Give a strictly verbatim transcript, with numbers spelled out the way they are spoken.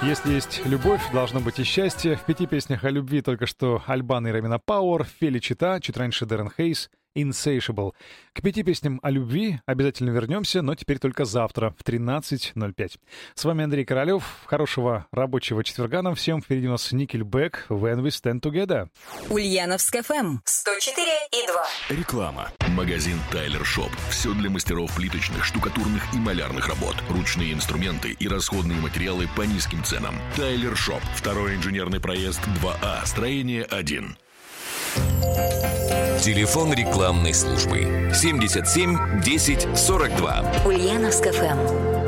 Если есть любовь, должно быть и счастье. В пяти песнях о любви только что Альбана и Ромина Пауэр, Фели Чита, чуть раньше Дэрен Хейс, Insatiable. К пяти песням о любви обязательно вернемся, но теперь только завтра в тринадцать ноль пять. С вами Андрей Королёв. Хорошего рабочего четверга нам всем. Впереди у нас Nickelback, When We Stand Together. Ульяновск эф эм сто четыре и два. Реклама. Магазин Тайлер Шоп. Все для мастеров плиточных, штукатурных и малярных работ. Ручные инструменты и расходные материалы по низким ценам. Тайлер Шоп. Второй инженерный проезд два А. Строение один. Телефон рекламной службы семьдесят семь десять сорок два. Ульяновск эф эм.